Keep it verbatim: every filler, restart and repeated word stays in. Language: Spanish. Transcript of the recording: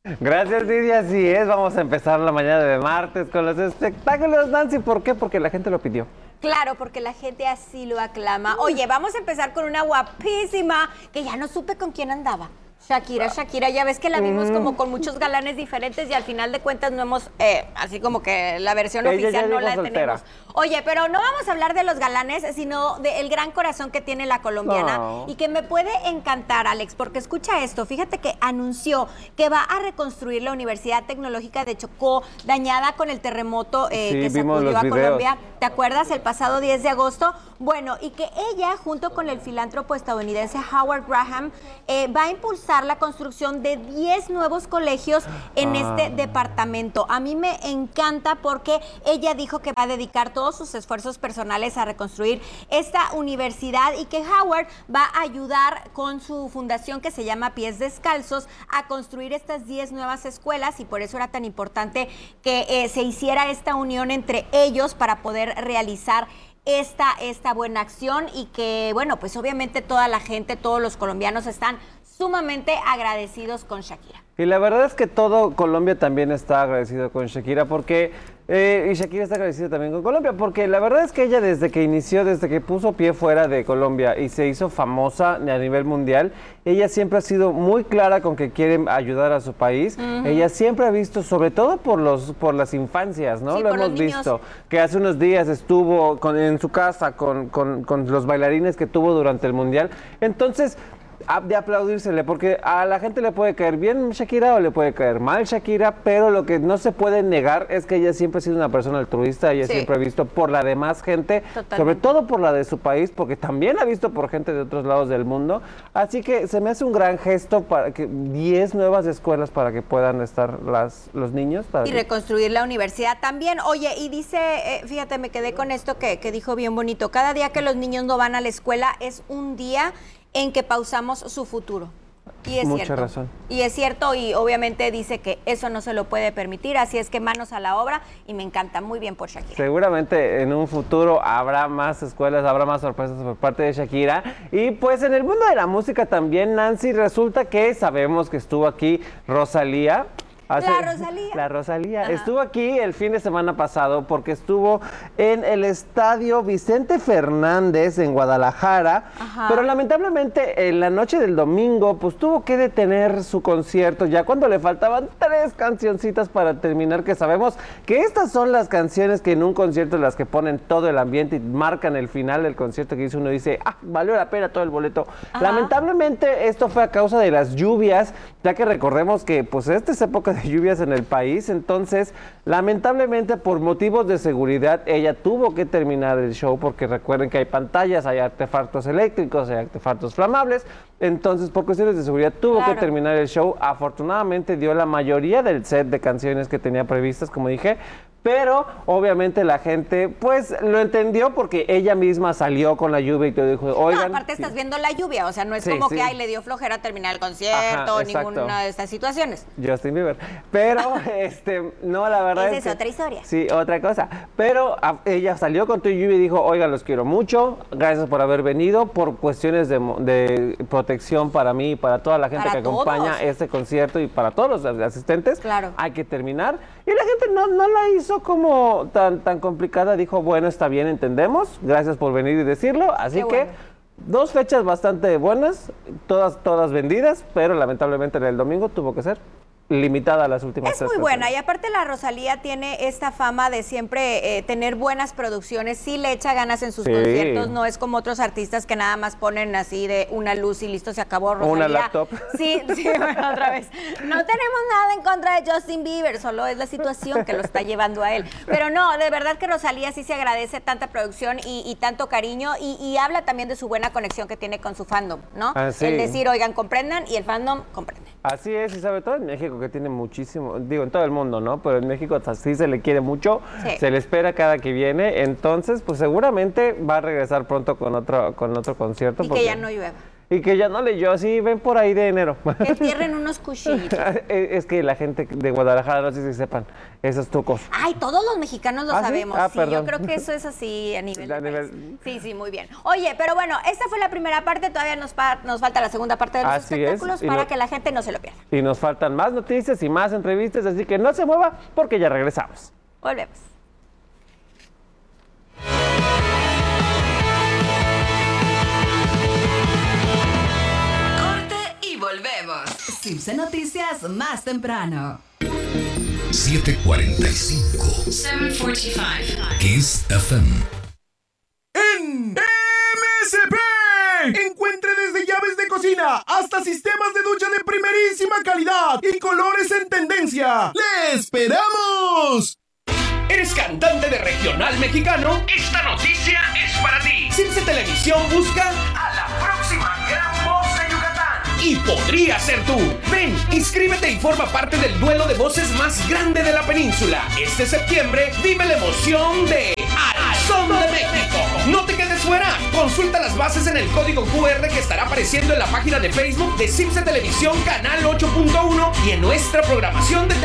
Gracias, Didi, así es. Vamos a empezar la mañana de martes con los espectáculos, Nancy. ¿Por qué? Porque la gente lo pidió. Claro, porque la gente así lo aclama. Oye, vamos a empezar con una guapísima que ya no supe con quién andaba. Shakira, Shakira, ya ves que la vimos como con muchos galanes diferentes y al final de cuentas no hemos, eh, así como que la versión Ella oficial ya no dijo la soltera. tenemos. Oye, pero no vamos a hablar de los galanes, sino del gran corazón que tiene la colombiana No. y que me puede encantar, Alex, porque escucha esto, fíjate que anunció que va a reconstruir la Universidad Tecnológica de Chocó, dañada con el terremoto eh, Sí, que vimos sacudió los a videos. Colombia. ¿Te acuerdas? El pasado diez de agosto. Bueno, y que ella, junto con el filántropo estadounidense Howard Graham, eh, va a impulsar la construcción de diez nuevos colegios en Ah. este departamento. A mí me encanta porque ella dijo que va a dedicar todos sus esfuerzos personales a reconstruir esta universidad y que Howard va a ayudar con su fundación que se llama Pies Descalzos a construir estas diez nuevas escuelas y por eso era tan importante que eh, se hiciera esta unión entre ellos para poder realizar esta, esta buena acción y que, bueno, pues obviamente toda la gente, todos los colombianos están sumamente agradecidos con Shakira. Y la verdad es que todo Colombia también está agradecido con Shakira porque, eh, y Shakira está agradecida también con Colombia, porque la verdad es que ella desde que inició, desde que puso pie fuera de Colombia y se hizo famosa a nivel mundial, ella siempre ha sido muy clara con que quiere ayudar a su país. Uh-huh. Ella siempre ha visto, sobre todo por los por las infancias, ¿no? Sí, Lo por hemos los niños. visto, que hace unos días estuvo con, en su casa con, con, con los bailarines que tuvo durante el Mundial. Entonces, de aplaudírsele, porque a la gente le puede caer bien Shakira o le puede caer mal Shakira, pero lo que no se puede negar es que ella siempre ha sido una persona altruista, ella Sí. siempre ha visto por la demás gente, Totalmente. sobre todo por la de su país, porque también ha visto por gente de otros lados del mundo, así que se me hace un gran gesto para que diez nuevas escuelas para que puedan estar las, los niños. Para Y que... reconstruir la universidad también. Oye, y dice, eh, fíjate, me quedé con esto que, que dijo bien bonito, cada día que los niños no van a la escuela es un día en que pausamos su futuro. Y es Mucha cierto. razón. Y es cierto, y obviamente dice que eso no se lo puede permitir, así es que manos a la obra, y me encanta, muy bien por Shakira. Seguramente en un futuro habrá más escuelas, habrá más sorpresas por parte de Shakira. Y pues en el mundo de la música también, Nancy, resulta que sabemos que estuvo aquí Rosalía. Hace, La Rosalía. La Rosalía. Ajá. Estuvo aquí el fin de semana pasado porque estuvo en el estadio Vicente Fernández en Guadalajara. Ajá. Pero lamentablemente en la noche del domingo pues tuvo que detener su concierto ya cuando le faltaban tres cancioncitas para terminar, que sabemos que estas son las canciones que en un concierto las que ponen todo el ambiente y marcan el final del concierto, que dice uno dice, ah, valió la pena todo el boleto. Ajá. Lamentablemente esto fue a causa de las lluvias, ya que recordemos que pues esta es época de lluvias en el país, entonces lamentablemente por motivos de seguridad ella tuvo que terminar el show, porque recuerden que hay pantallas, hay artefactos eléctricos, hay artefactos flamables, entonces por cuestiones de seguridad tuvo Claro. que terminar el show. Afortunadamente dio la mayoría del set de canciones que tenía previstas, como dije, pero obviamente la gente pues lo entendió porque ella misma salió con la lluvia y te dijo, oigan... No, aparte estás sí. viendo la lluvia, o sea, no es Sí, como sí. que ay, le dio flojera terminar el concierto, Ajá, exacto. ninguna de estas situaciones. Justin Bieber. Pero, este, no, la verdad Esa es es que... otra historia. Sí, otra cosa. Pero a, ella salió con tu lluvia y dijo, oigan, los quiero mucho, gracias por haber venido, por cuestiones de, de protección para mí y para toda la gente Para que acompaña todos. este concierto y para todos los asistentes. Claro. Hay que terminar. Y la gente no, no la hizo como tan, tan complicada, dijo, bueno, está bien, entendemos, gracias por venir y decirlo. Así Qué que... bueno. Dos fechas bastante buenas, todas todas vendidas, pero lamentablemente en el domingo tuvo que ser limitada a las últimas Es tres muy buena, y canciones. aparte la Rosalía tiene esta fama de siempre eh, tener buenas producciones, sí le echa ganas en sus Sí. conciertos, no es como otros artistas que nada más ponen así de una luz y listo, se acabó. O Rosalía. una laptop. Sí, sí, bueno, otra vez. No tenemos nada en contra de Justin Bieber, solo es la situación que lo está llevando a él. Pero no, de verdad que Rosalía sí se agradece tanta producción y, y tanto cariño, y, y habla también de su buena conexión que tiene con su fandom, ¿no? Ah, sí. El decir, oigan, comprendan, y el fandom comprende. Así es, y sobre todo en México, que tiene muchísimo, digo, en todo el mundo, ¿no? Pero en México sí se le quiere mucho, Sí. se le espera cada que viene, entonces, pues seguramente va a regresar pronto con otro, con otro concierto. Y porque- que ya no llueva. Y y que ya no leyó, sí, ven por ahí de enero. Que entierren unos cuchillitos. Es que la gente de Guadalajara, no sé si sepan esos trucos. Ay, todos los mexicanos lo ¿Ah, sí? sabemos. Ah, Sí, perdón. yo creo que eso es así a nivel, A de nivel- país. Sí, sí, muy bien. Oye, pero bueno, esta fue la primera parte, todavía nos, pa- nos falta la segunda parte de los Así es, espectáculos y para no- que la gente no se lo pierda. Y nos faltan más noticias y más entrevistas, así que no se mueva porque ya regresamos. Volvemos. Corte y volvemos. Simpson Noticias más temprano. siete cuarenta y cinco. siete cuarenta y cinco. Kiss F M. En M S P. Encuentre desde llaves de cocina hasta sistemas de ducha de primerísima calidad y colores en tendencia. ¡Le esperamos! ¿Eres cantante de regional mexicano? Esta noticia es para ti. Cimse Televisión busca a la próxima gran voz de Yucatán. Y podría ser tú. Ven, inscríbete y forma parte del duelo de voces más grande de la península. Este septiembre vive la emoción de Al Son de México. No te quedes fuera. Consulta las bases en el código Q R que estará apareciendo en la página de Facebook de Cimse Televisión Canal ocho punto uno y en nuestra programación de televisión.